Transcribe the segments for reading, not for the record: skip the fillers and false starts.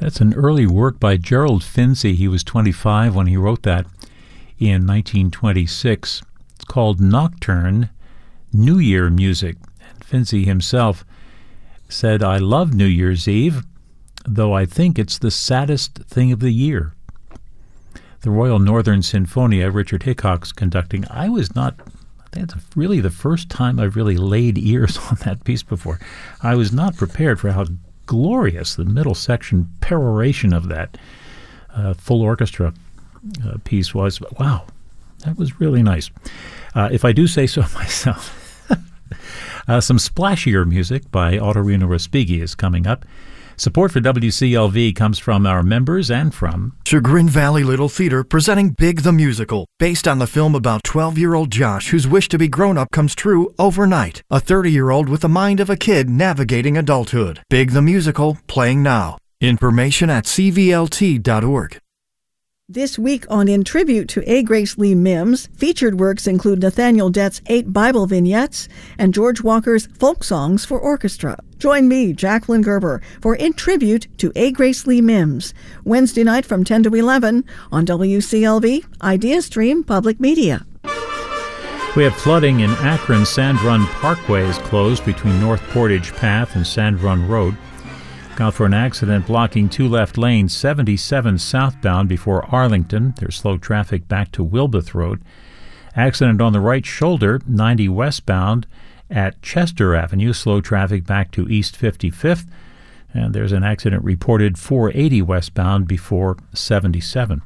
That's an early work by Gerald Finzi. He was 25 when he wrote that in 1926. It's called Nocturne, New Year Music. And Finzi himself said, "I love New Year's Eve, though I think it's the saddest thing of the year." The Royal Northern Sinfonia, Richard Hickok's conducting. I think it's really the first time I've really laid ears on that piece before. I was not prepared for how glorious the middle section peroration of that full orchestra piece was. But wow, that was really nice. If I do say so myself. Some splashier music by Ottorino Respighi is coming up. Support for WCLV comes from our members and from Chagrin Valley Little Theater presenting Big the Musical, based on the film about 12-year-old Josh whose wish to be grown-up comes true overnight. A 30-year-old with the mind of a kid navigating adulthood. Big the Musical, playing now. Information at cvlt.org. This week on In Tribute to A. Grace Lee Mims, featured works include Nathaniel Dett's 8 Bible vignettes and George Walker's folk songs for orchestra. Join me, Jacqueline Gerber, for In Tribute to A. Grace Lee Mims, Wednesday night from 10 to 11 on WCLV, IdeaStream Public Media. We have flooding in Akron. Sand Run Parkway is closed between North Portage Path and Sand Run Road. Out for an accident blocking 2 left lanes, 77 southbound before Arlington. There's slow traffic back to Wilbeth Road. Accident on the right shoulder, 90 westbound at Chester Avenue. Slow traffic back to East 55th. And there's an accident reported 480 westbound before 77.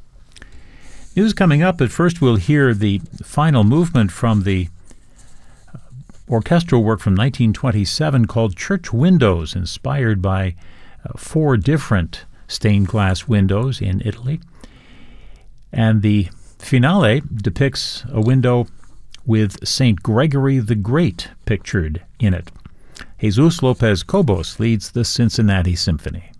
News coming up, but first we'll hear the final movement from the orchestral work from 1927 called Church Windows, inspired by 4 different stained glass windows in Italy. And the finale depicts a window with St. Gregory the Great pictured in it. Jesus Lopez Cobos leads the Cincinnati Symphony.